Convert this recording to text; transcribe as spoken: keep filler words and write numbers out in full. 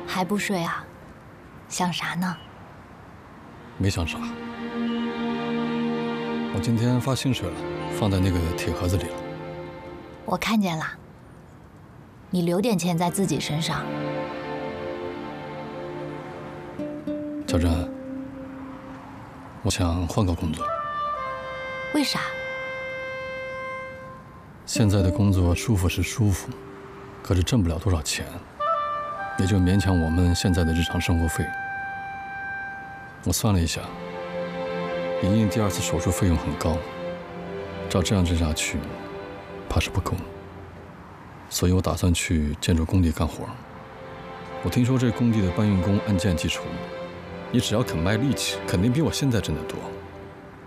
还不睡啊？想啥呢？ 没想啥。我今天发薪水了，放在那个铁盒子里了。 我看见了。你留点钱在自己身上。 小珍，我想换个工作。 为啥？ 现在的工作舒服是舒服，可是挣不了多少钱，也就勉强我们现在的日常生活费。我算了一下，莹莹第二次手术费用很高，照这样挣下去，怕是不够。所以我打算去建筑工地干活。我听说这工地的搬运工按件计酬，你只要肯卖力气，肯定比我现在挣得多。